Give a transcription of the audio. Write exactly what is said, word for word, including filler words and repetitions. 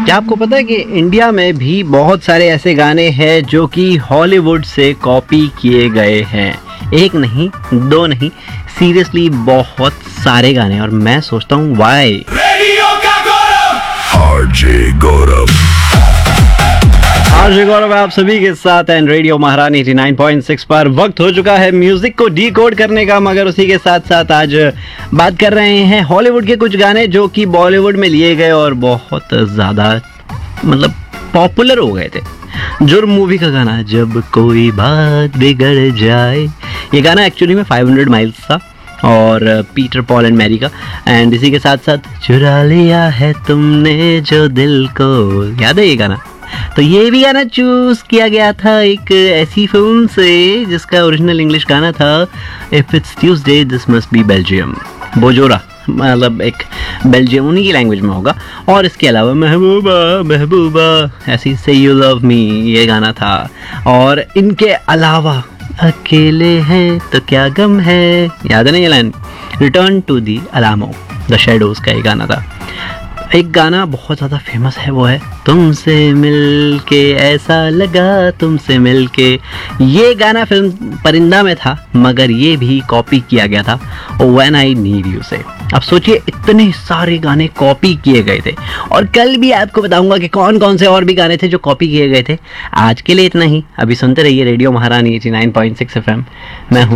क्या आपको पता है कि इंडिया में भी बहुत सारे ऐसे गाने हैं जो कि हॉलीवुड से कॉपी किए गए हैं? एक नहीं, दो नहीं, सीरियसली बहुत सारे गाने। और मैं सोचता हूँ व्हाई। रेडियो का गौरव आरजे गौरव आरजे गौरव आप सभी के साथ एंड रेडियो महारानी नवासी पॉइंट छह पर वक्त हो चुका है म्यूजिक को डिकोड करने का। मगर उसी के साथ साथ आज बात कर रहे हैं हॉलीवुड के कुछ गाने जो कि बॉलीवुड में लिए गए और बहुत ज्यादा मतलब पॉपुलर हो गए थे। जुर्म मूवी का गाना जब कोई बात बिगड़ जाए, ये गाना एक्चुअली में पाँच सौ माइल्स था और पीटर पॉल एंड मैरी का। एंड इसी के साथ साथ चुरा लिया है तुमने जो दिल को, याद है ये गाना? तो ये भी गाना चूज किया गया था एक ऐसी फिल्म से जिसका ओरिजिनल इंग्लिश गाना था if it's Tuesday this must be Belgium. बोजोरा मतलब एक बेल्जियम उन्हीं की लैंग्वेज में होगा। और इसके अलावा महबूबा महबूबा ऐसी से यू लव मी, ये गाना था। और इनके अलावा अकेले हैं तो क्या गम है, याद है ना ये line? Return to the Alamo the shadows का ये गाना था। एक गाना बहुत ज़्यादा फेमस है, वो है तुमसे मिलके ऐसा लगा तुमसे मिलके। ये गाना फिल्म परिंदा में था मगर ये भी कॉपी किया गया था व्हेन आई नीड यू से। अब सोचिए इतने सारे गाने कॉपी किए गए थे और कल भी आपको बताऊंगा कि कौन कौन से और भी गाने थे जो कॉपी किए गए थे। आज के लिए इतना ही। अभी सुनते रहिए रेडियो महारानी नवासी पॉइंट छह एफ एम। मैं हूँ